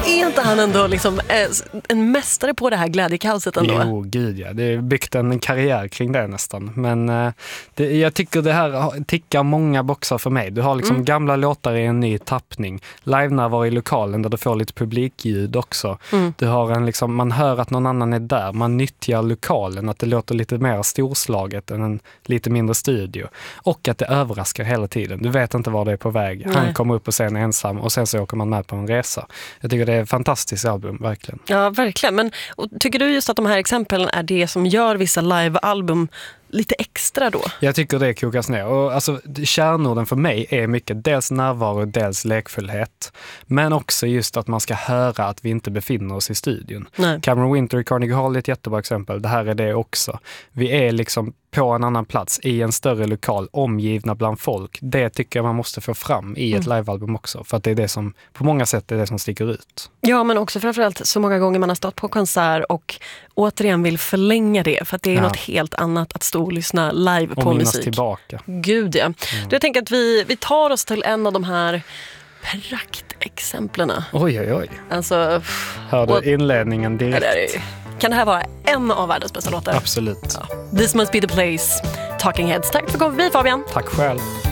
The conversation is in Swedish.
är inte han ändå liksom en mästare på det här glädjekaoset ändå? Jo, gud ja. Det är byggt en karriär kring det nästan. Men jag tycker det här tickar många boxar för mig. Du har liksom gamla låtar i en ny tappning. Live-närvaro i lokalen där du får lite publikljud också. Du har en liksom, man hör att någon annan är där. Man nyttjar lokalen, att det låter lite mer storslaget än en lite mindre studio. Och att det överraskar hela tiden. Du vet inte var det är på väg. Nej. Han kommer upp på scenen ensam och sen så åker man med på en resa. Jag tycker det är ett fantastiskt album, verkligen. Ja, verkligen. Men tycker du just att de här exemplen är det som gör vissa live-album lite extra då? Jag tycker det kokas ner. Och alltså, kärnorden för mig är mycket dels närvaro, dels lekfullhet. Men också just att man ska höra att vi inte befinner oss i studion. Nej. Cameron Winter i Carnegie Hall är ett jättebra exempel. Det här är det också. Vi är liksom på en annan plats i en större lokal, omgivna bland folk. Det tycker jag man måste få fram i ett livealbum också. För att det är det som, på många sätt, är det som sticker ut. Ja, men också framförallt så många gånger man har stått på konsert och återigen vill förlänga det. För att det är något helt annat att stå och lyssna live på minnas musik. Tillbaka. Gud ja. Jag tänker att vi tar oss till en av de här praktexemplerna. Oj. Alltså, Hör du inledningen direkt? Kan det här vara en av världens bästa låtar? Absolut. Ja. This must be the place. Talking Heads. Tack för att du kom förbi, Fabian. Tack själv.